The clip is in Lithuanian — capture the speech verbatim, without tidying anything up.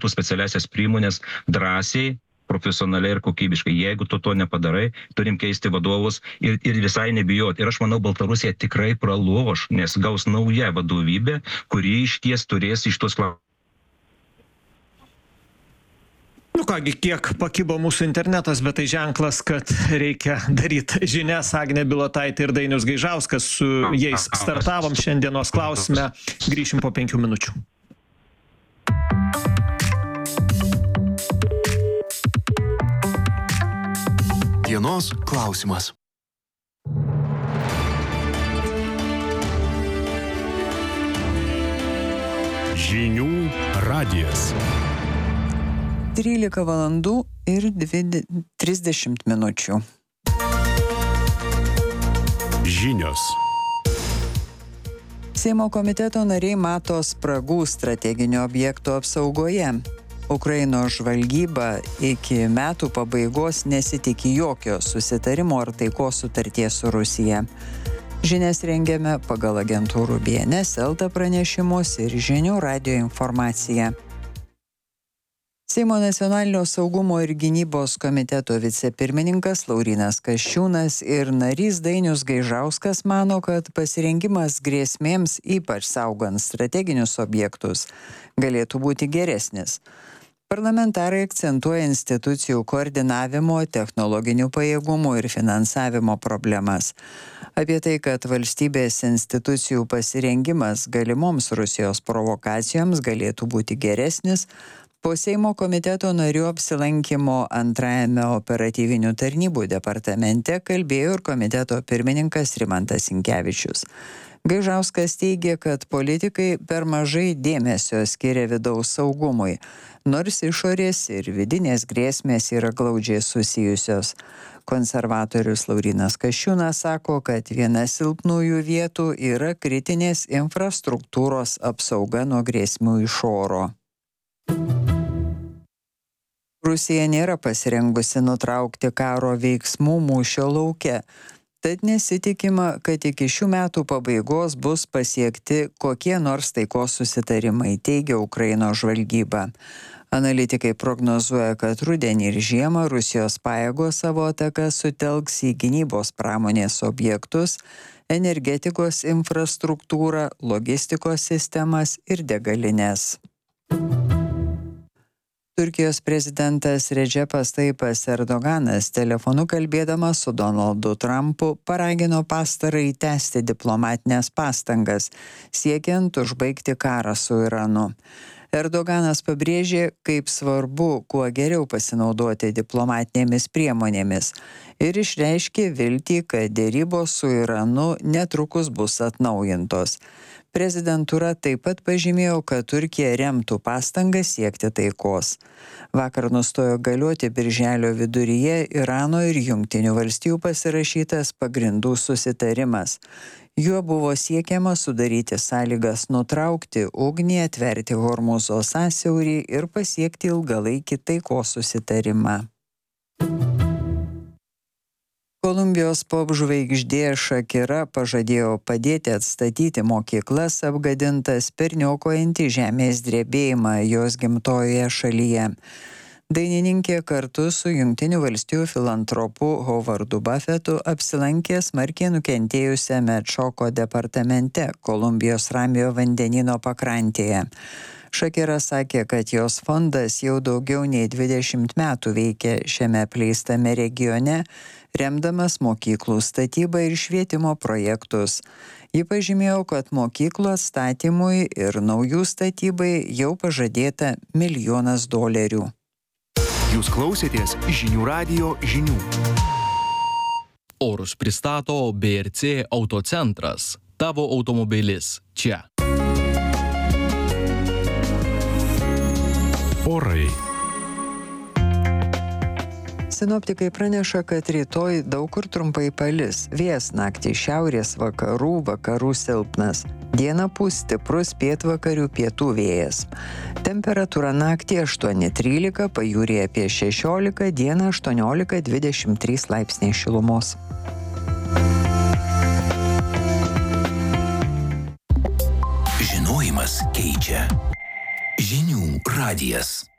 specialiasias priemonės drąsiai, profesionaliai ir kokybiškai. Jeigu tu to nepadarai, turim keisti vadovus ir, ir visai nebijoti. Ir aš manau, Baltarusija tikrai praloš, nes gaus naują vadovybę, kuri išties turės iš tos klausimus. Nu kągi, kiek pakibo mūsų internetas, bet tai ženklas, kad reikia daryti žinias. Agnė Bilotaitė ir Dainius Gaižauskas, su jais startavom šiandienos klausime. Grįšim po penkių minučių. Dienos klausimas. Žinių radijas. trylika valandų ir trisdešimt minučių. Žinios. Seimo komiteto nariai mato spragų strateginio objekto apsaugoje. Ukrainos žvalgyba iki metų pabaigos nesitiki jokio susitarimo ar taikos sutarties su Rusija. Žinias rengiame pagal agentūrų B N S, Elta pranešimus ir Žinių radijo informaciją. Seimo nacionalinio saugumo ir gynybos komiteto vicepirmininkas Laurynas Kasčiūnas ir narys Dainius Gaižauskas mano, kad pasirengimas grėsmėms, ypač saugant strateginius objektus, galėtų būti geresnis. Parlamentarai akcentuoja institucijų koordinavimo, technologinių pajėgumų ir finansavimo problemas. Apie tai, kad valstybės institucijų pasirengimas galimoms Rusijos provokacijoms galėtų būti geresnis, po Seimo komiteto narių apsilankymo antrajame operatyvinių tarnybų departamente kalbėjo ir komiteto pirmininkas Rimantas Sinkevičius. Gaižauskas teigia, kad politikai per mažai dėmesio skiria vidaus saugumui, nors išorės ir vidinės grėsmės yra glaudžiai susijusios. Konservatorius Laurynas Kasčiūnas sako, kad viena silpnųjų vietų yra kritinės infrastruktūros apsauga nuo grėsmių iš oro. Rusija nėra pasirengusi nutraukti karo veiksmų mūšio lauke, tad nesitikima, kad iki šių metų pabaigos bus pasiekti kokie nors taikos susitarimai, teigia Ukrainos žvalgyba. Analitikai prognozuoja, kad rudenį ir žiemą Rusijos pajėgos savo atakas sutelks į gynybos pramonės objektus, energetikos infrastruktūrą, logistikos sistemas ir degalines. Turkijos prezidentas Redžepas Tayyipas Erdoganas telefonu kalbėdamas su Donaldu Trumpu paragino pastarąjį tęsti diplomatinės pastangas, siekiant užbaigti karą su Iranu. Erdoganas pabrėžė, kaip svarbu kuo geriau pasinaudoti diplomatinėmis priemonėmis ir išreiškė viltį, kad derybos su Iranu netrukus bus atnaujintos. Prezidentūra taip pat pažymėjo, kad Turkija remtų pastangas siekti taikos. Vakar nustojo galioti birželio viduryje Irano ir Jungtinių valstijų pasirašytas pagrindų susitarimas. Juo buvo siekiama sudaryti sąlygas nutraukti ugnį, atverti Hormuzo sąsiaurį ir pasiekti ilgalaikį taikos susitarimą. Kolumbijos popžvaigždė Shakira pažadėjo padėti atstatyti mokyklas apgadintas per niokojantį žemės drebėjimą jos gimtojoje šalyje. Dainininkė kartu su Jungtinių valstijų filantropu Howardu Buffettu apsilankė smarkiai nukentėjusiame Čoko departamente Kolumbijos Ramiojo vandenyno pakrantėje. Shakira sakė, kad jos fondas jau daugiau nei dvidešimt metų veikia šiame apleistame regione, remdamas mokyklų statybą ir švietimo projektus. Ji pažymėjo, kad mokyklų atstatymui ir naujų statybai jau pažadėta milijonas dolerių. Jūs klausėtės Žinių radijo žinių. Orus pristato B R C Autocentras. Tavo automobilis čia. Orai. Sinoptikai praneša, kad rytoj daug kur trumpai palis. Vėjas naktį šiaurės vakarų, vakarų silpnas. Dieną pūs stiprus pietvakarių pietų vėjas. Temperatūra naktį aštuoni trylika, pajūryje apie šešiolika, dieną aštuoniolika dvidešimt trys laipsniai šilumos. Žinojimas keičia. Žinių radijas.